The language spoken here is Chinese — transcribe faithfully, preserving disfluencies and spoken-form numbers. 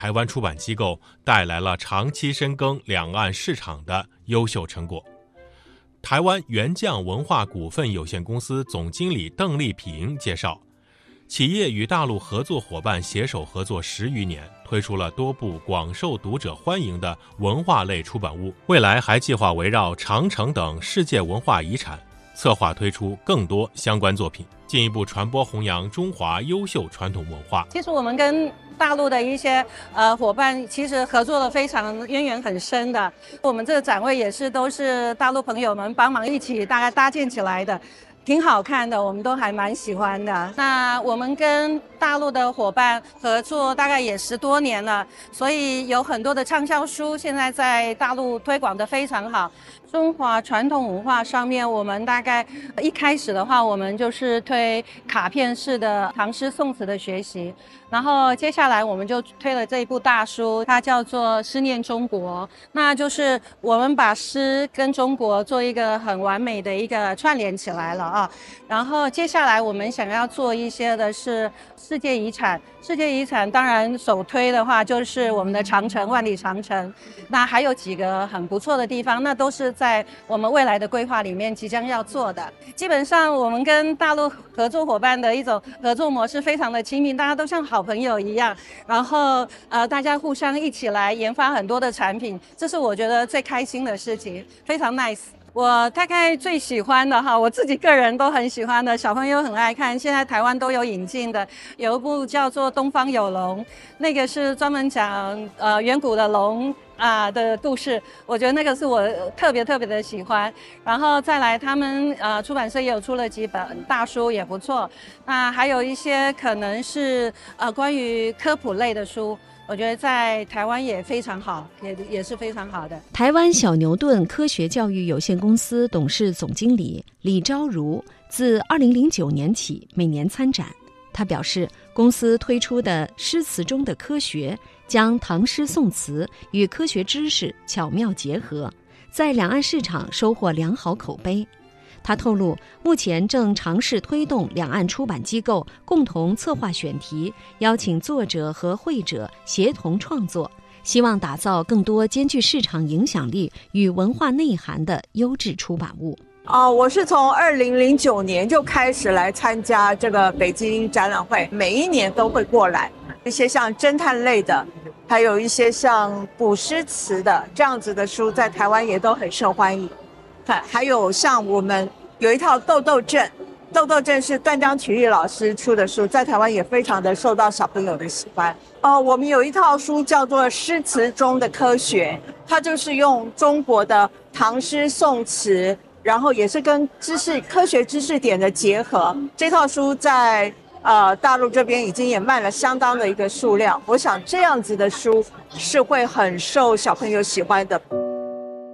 台湾出版机构带来了长期深耕两岸市场的优秀成果。台湾原匠文化股份有限公司总经理邓丽萍介绍，企业与大陆合作伙伴携手合作十余年，推出了多部广受读者欢迎的文化类出版物，未来还计划围绕长城等世界文化遗产，策划推出更多相关作品，进一步传播弘扬中华优秀传统文化。 其实我们跟大陆的一些呃伙伴其实合作的非常渊源很深的，我们这个展位也是都是大陆朋友们帮忙一起大概搭建起来的，挺好看的，我们都还蛮喜欢的。那我们跟大陆的伙伴合作大概也十多年了，所以有很多的畅销书现在在大陆推广的非常好。中华传统文化上面，我们大概一开始的话，我们就是推卡片式的唐诗宋词的学习，然后接下来我们就推了这一部大书，它叫做《诗念中国》，那就是我们把诗跟中国做一个很完美的一个串联起来了啊。然后接下来我们想要做一些的是世界遗产，世界遗产当然首推的话就是我们的长城，万里长城，那还有几个很不错的地方，那都是在我们未来的规划里面即将要做的。基本上我们跟大陆合作伙伴的一种合作模式非常的亲密，大家都像好朋友一样，然后呃大家互相一起来研发很多的产品，这是我觉得最开心的事情，非常 nice。我大概最喜欢的哈，我自己个人都很喜欢的，小朋友很爱看，现在台湾都有引进的，有一部叫做《东方有龙》，那个是专门讲呃远古的龙啊的故事，我觉得那个是我特别特别的喜欢。然后再来，他们呃出版社也有出了几本大书，也不错。那还有一些可能是呃关于科普类的书。我觉得在台湾也非常好，也也是非常好的。 台湾小牛顿科学教育有限公司董事总经理李昭如自二零零九年起每年参展。他表示，公司推出的诗词中的科学，将唐诗宋词与科学知识巧妙结合，在两岸市场收获良好口碑。他透露，目前正尝试推动两岸出版机构共同策划选题，邀请作者和会者协同创作，希望打造更多兼具市场影响力与文化内涵的优质出版物。 哦，我是从二零零九年就开始来参加这个北京展览会，每一年都会过来，一些像侦探类的，还有一些像古诗词的这样子的书，在台湾也都很受欢迎。还有像我们有一套豆豆镇，豆豆镇是断章取义老师出的书，在台湾也非常的受到小朋友的喜欢。哦，我们有一套书叫做《诗词中的科学》，它就是用中国的唐诗宋词，然后也是跟知识科学知识点的结合。这套书在呃大陆这边已经也卖了相当的一个数量，我想这样子的书是会很受小朋友喜欢的。